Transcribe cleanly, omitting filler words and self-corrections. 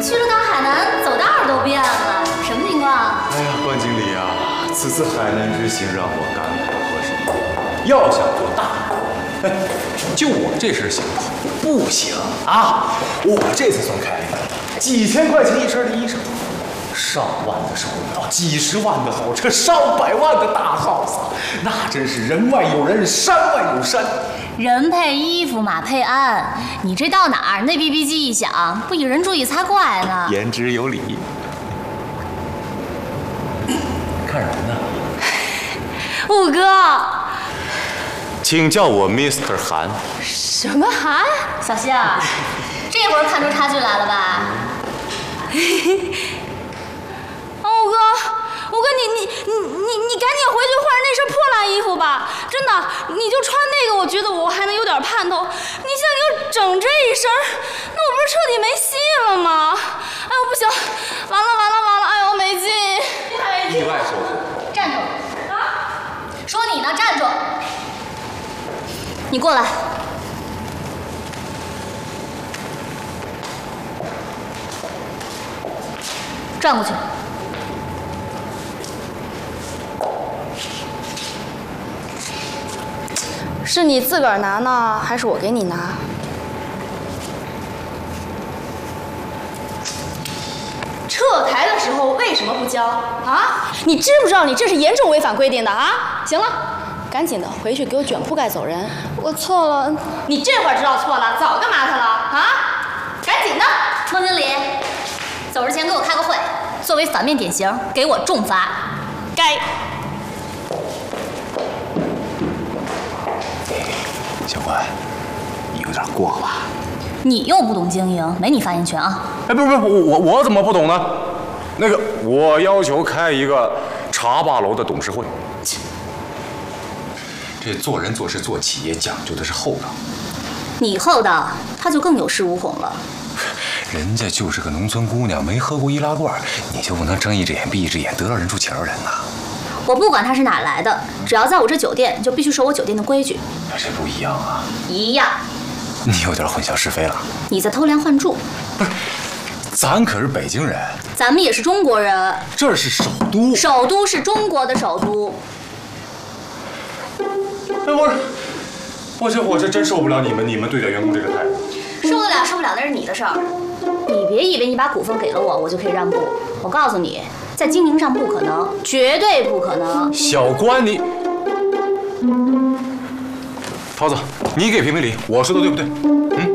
去了趟海南，走道都变了，什么情况？ 哎呀，关经理啊，此次海南之行让我感慨颇深。要想做大人，就我这身行头不行啊！我这次算开了几千块钱一身的衣裳，上万的手表，几十万的豪车，上百万的大 house， 那真是人外有人，山外有山。 人配衣服，马配鞍，你这到哪儿那 BB 机一响，不引人注意才怪呢。 言之有理。看什么呢？ 五哥， 请叫我 Mr. 韩。 什么韩？小星儿，这会儿看出差距来了吧？五哥，你赶紧回去换那身破烂衣服吧！真的，你就穿那个，我觉得我还能有点盼头。你现在给我整这一身，那我不是彻底没戏了吗？哎呦不行，完了！哎呦没劲！ 意外收获。 站住！啊！说你呢，站住！你过来。转过去。 是你自个儿拿呢，还是我给你拿？撤台的时候为什么不交啊？你知不知道你这是严重违反规定的啊？行了，赶紧的回去给我卷铺盖走人。我错了。你这会儿知道错了，早干嘛去了啊？赶紧的， 孟经理，走之前给我开个会，作为反面典型，给我重罚。 该。 小关，你有点过了。 你又不懂经营，没你发言权啊！ 哎，不是，我怎么不懂呢？那个，我要求开一个茶吧楼的董事会。这做人做事做企业讲究的是厚道。 你厚道，他就更有恃无恐了。 人家就是个农村姑娘，没喝过易拉罐，你就不能睁一只眼闭一只眼，得饶人处且饶人呐？ 我不管他是哪来的，只要在我这酒店，就必须守我酒店的规矩。 这不一样啊！ 一样。 你有点混淆是非了。 你在偷梁换柱。 不是，咱可是北京人， 咱们也是中国人。 这是首都， 首都是中国的首都。 哎，我这真受不了你们对待员工这个态度。 受得了受不了那是你的事儿。你别以为你把股份给了我，我就可以让步。我告诉你，在经营上不可能，绝对不可能。 小关，你，桃子，你给评评理，我说的对不对？嗯。